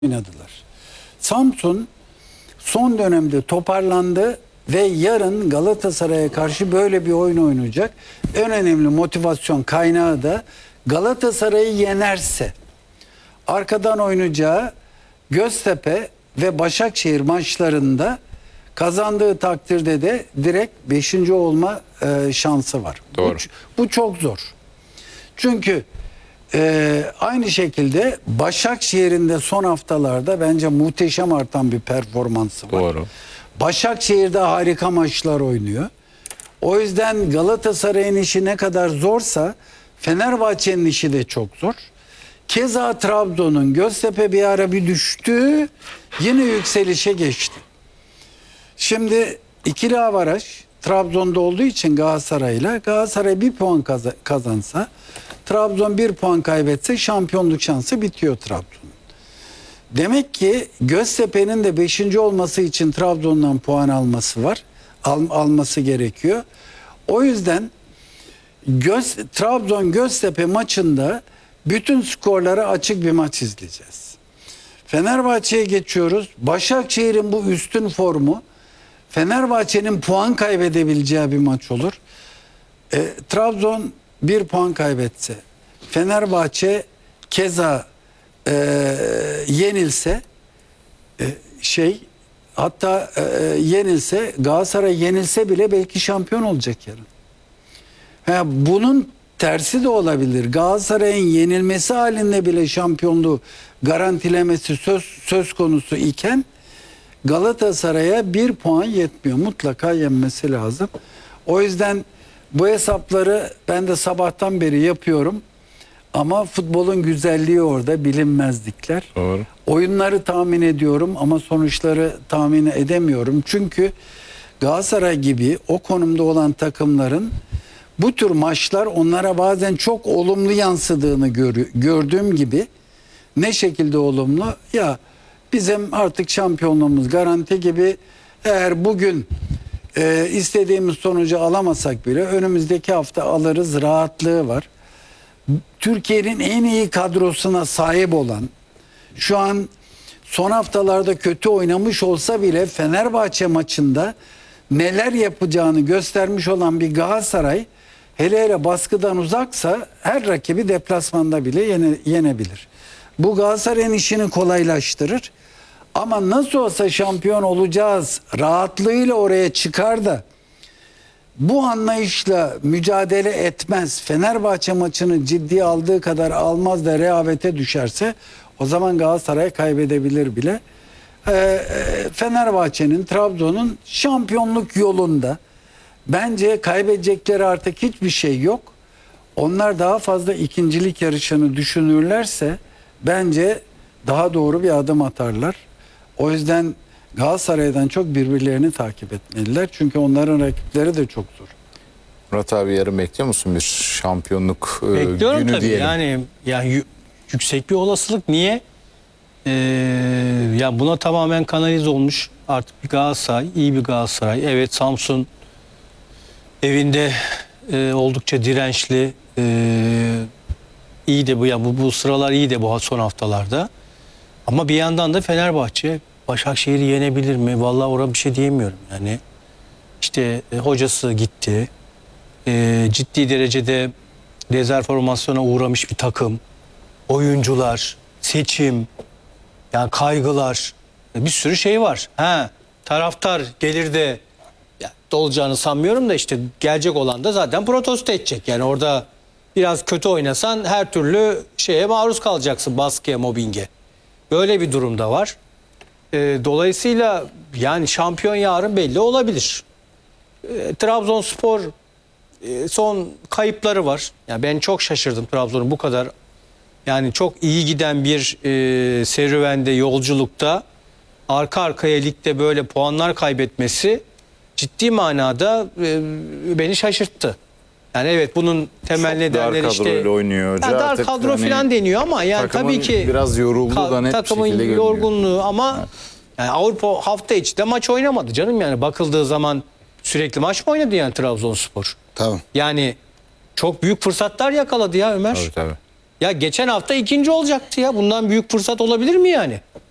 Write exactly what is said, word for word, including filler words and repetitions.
oynadılar. Samsun son dönemde toparlandı ve yarın Galatasaray'a karşı böyle bir oyun oynayacak. En önemli motivasyon kaynağı da Galatasaray'ı yenerse arkadan oynayacağı Göztepe ve Başakşehir maçlarında kazandığı takdirde de direkt beşinci olma e, şansı var. Doğru. Bu, bu çok zor. Çünkü e, aynı şekilde Başakşehir'in de son haftalarda bence muhteşem artan bir performansı var. Doğru. Başakşehir'de harika maçlar oynuyor. O yüzden Galatasaray'ın işi ne kadar zorsa Fenerbahçe'nin işi de çok zor. Keza Trabzon'un Göztepe bir ara bir düştü, yine yükselişe geçti. Şimdi ikili avaraj Trabzon'da olduğu için Galatasaray'la Galatasaray bir puan kazansa, Trabzon bir puan kaybetse şampiyonluk şansı bitiyor Trabzon'un. Demek ki Göztepe'nin de beşinci olması için Trabzon'dan puan alması var. Al, alması gerekiyor. O yüzden Göz, Trabzon Göztepe maçında bütün skorlara açık bir maç izleyeceğiz. Fenerbahçe'ye geçiyoruz. Başakşehir'in bu üstün formu Fenerbahçe'nin puan kaybedebileceği bir maç olur. E, Trabzon bir puan kaybetse, Fenerbahçe keza e, yenilse e, şey hatta e, yenilse Galatasaray yenilse bile belki şampiyon olacak yarın. Ha, bunun tersi de olabilir. Galatasaray'ın yenilmesi halinde bile şampiyonluğu garantilemesi söz, söz konusu iken Galatasaray'a bir puan yetmiyor. Mutlaka yenmesi lazım. O yüzden bu hesapları ben de sabahtan beri yapıyorum. Ama futbolun güzelliği orada, bilinmezlikler. Doğru. Oyunları tahmin ediyorum ama sonuçları tahmin edemiyorum. Çünkü Galatasaray gibi o konumda olan takımların bu tür maçlar onlara bazen çok olumlu yansıdığını gör, gördüğüm gibi. Ne şekilde olumlu? Ya bizim artık şampiyonluğumuz garanti gibi, eğer bugün e, istediğimiz sonucu alamasak bile önümüzdeki hafta alırız rahatlığı var. Türkiye'nin en iyi kadrosuna sahip olan, şu an son haftalarda kötü oynamış olsa bile Fenerbahçe maçında neler yapacağını göstermiş olan bir Galatasaray, hele hele baskıdan uzaksa her rakibi deplasmanda bile yene, yenebilir. Bu Galatasaray'ın işini kolaylaştırır. Ama nasıl olsa şampiyon olacağız rahatlığıyla oraya çıkar da bu anlayışla mücadele etmez, Fenerbahçe maçını ciddiye aldığı kadar almaz da rehavete düşerse o zaman Galatasaray kaybedebilir bile. Ee, Fenerbahçe'nin, Trabzon'un şampiyonluk yolunda bence kaybedecekleri artık hiçbir şey yok. Onlar daha fazla ikincilik yarışını düşünürlerse bence daha doğru bir adım atarlar. O yüzden Galatasaray'dan çok birbirlerini takip etmeliler. Çünkü onların rakipleri de çok zor. Murat abi yarın bekliyor musun bir şampiyonluk e, Bekliyorum günü tabii. diyelim? Yani, yani yüksek bir olasılık. Niye? Ee, ya buna tamamen kanalize olmuş artık bir Galatasaray, iyi bir Galatasaray. Evet, Samsun evinde e, oldukça dirençli, e, iyi de bu ya bu, bu sıralar iyi de bu son haftalarda. Ama bir yandan da Fenerbahçe Başakşehir'i yenebilir mi? Vallahi oraya bir şey diyemiyorum. Yani işte e, hocası gitti. E, ciddi derecede rezerv uğramış bir takım. Oyuncular, seçim, yani kaygılar, bir sürü şey var. Ha, taraftar gelir de ya, olacağını sanmıyorum da işte gelecek olan da zaten protesto edecek. Yani orada biraz kötü oynasan her türlü şeye maruz kalacaksın, baskıya, mobbinge. Böyle bir durumda var. E, dolayısıyla yani şampiyon yarın belli olabilir. E, Trabzonspor e, son kayıpları var. Yani ben çok şaşırdım Trabzon'un bu kadar yani çok iyi giden bir e, serüvende, yolculukta arka arkaya ligde böyle puanlar kaybetmesi ciddi manada e, beni şaşırttı. Yani evet, bunun temel nedenleri işte Dar kadroyla oynuyor hoca. Yani dar Artık kadro hani falan deniyor ama yani tabii ki biraz yoruldu da net takımın bir şekilde yorgunluğu görünüyor. ama Evet. yani Avrupa hafta içi de maç oynamadı canım, yani bakıldığı zaman sürekli maç mı oynadı yani Trabzonspor? Tamam. Yani çok büyük fırsatlar yakaladı ya Ömer. Tabii tabii. Ya geçen hafta ikinci olacaktı ya. Bundan büyük fırsat olabilir mi yani?